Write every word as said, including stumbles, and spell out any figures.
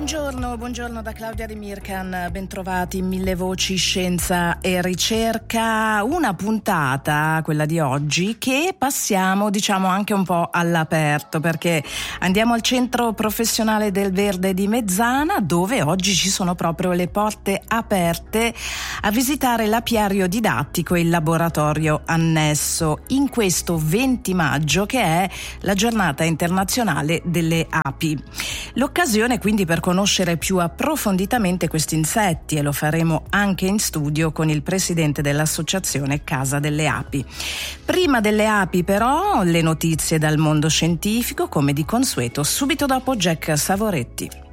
Buongiorno, buongiorno da Claudia Di Mircan, bentrovati in Mille Voci Scienza e Ricerca, una puntata, quella di oggi, che passiamo diciamo anche un po' all'aperto, perché andiamo al Centro Professionale del Verde di Mezzana, dove oggi ci sono proprio le porte aperte a visitare l'apiario didattico e il laboratorio annesso, in questo venti maggio, che è la giornata internazionale delle api. L'occasione quindi per conoscere più approfonditamente questi insetti, e lo faremo anche in studio con il presidente dell'associazione Casa delle Api. Prima delle api però le notizie dal mondo scientifico, come di consueto, subito dopo Jack Savoretti.